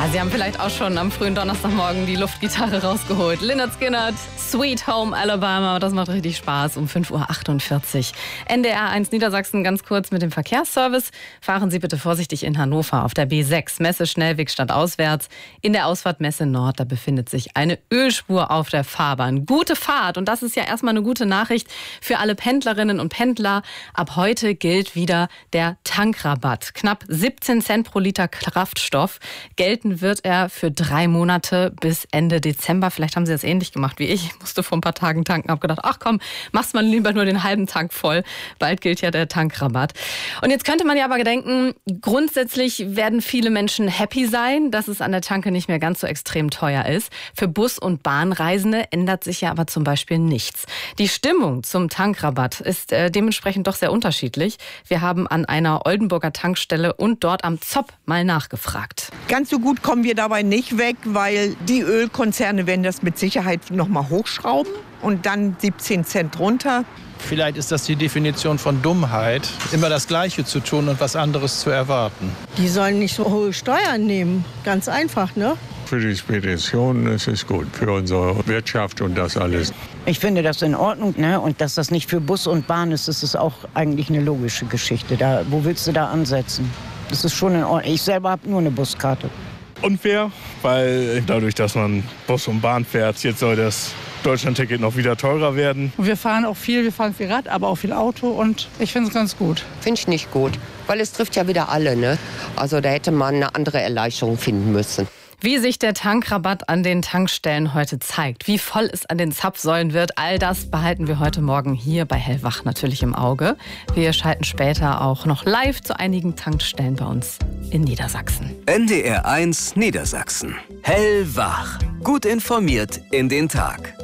Sie haben vielleicht auch schon am frühen Donnerstagmorgen die Luftgitarre rausgeholt. Lynyrd Skynyrd, Sweet Home Alabama, das macht richtig Spaß um 5.48 Uhr. NDR 1 Niedersachsen, ganz kurz mit dem Verkehrsservice. Fahren Sie bitte vorsichtig in Hannover auf der B6, Messe Schnellweg stadtauswärts. In der Ausfahrt Messe Nord, da befindet sich eine Ölspur auf der Fahrbahn. Gute Fahrt, und das ist ja erstmal eine gute Nachricht für alle Pendlerinnen und Pendler. Ab heute gilt wieder der Tankrabatt. Knapp 17 Cent pro Liter Kraftstoff. Gelten wird er für 3 Monate bis Ende Dezember. Vielleicht haben Sie das ähnlich gemacht wie ich. Ich musste vor ein paar Tagen tanken, habe gedacht, ach komm, machst mal lieber nur den halben Tank voll. Bald gilt ja der Tankrabatt. Und jetzt könnte man ja aber denken, grundsätzlich werden viele Menschen happy sein, dass es an der Tanke nicht mehr ganz so extrem teuer ist. Für Bus- und Bahnreisende ändert sich ja aber zum Beispiel nichts. Die Stimmung zum Tankrabatt ist dementsprechend doch sehr unterschiedlich. Wir haben an einer Oldenburger Tankstelle und dort am Zopp mal nachgefragt. Ganz so gut kommen wir dabei nicht weg, weil die Ölkonzerne werden das mit Sicherheit noch mal hochschrauben und dann 17 Cent runter. Vielleicht ist das die Definition von Dummheit, immer das Gleiche zu tun und was anderes zu erwarten. Die sollen nicht so hohe Steuern nehmen, ganz einfach, ne? Für die Spedition ist es gut, für unsere Wirtschaft und das alles. Ich finde das in Ordnung, ne? Und dass das nicht für Bus und Bahn ist, das ist auch eigentlich eine logische Geschichte. Wo willst du da ansetzen? Das ist schon in Ordnung. Ich selber habe nur eine Buskarte. Unfair, weil dadurch, dass man Bus und Bahn fährt, jetzt soll das Deutschlandticket noch wieder teurer werden. Wir fahren auch viel, wir fahren viel Rad, aber auch viel Auto und ich finde es ganz gut. Finde ich nicht gut, weil es trifft ja wieder alle, ne? Also da hätte man eine andere Erleichterung finden müssen. Wie sich der Tankrabatt an den Tankstellen heute zeigt, wie voll es an den Zapfsäulen wird, all das behalten wir heute Morgen hier bei Hellwach natürlich im Auge. Wir schalten später auch noch live zu einigen Tankstellen bei uns in Niedersachsen. NDR 1 Niedersachsen. Hellwach. Gut informiert in den Tag.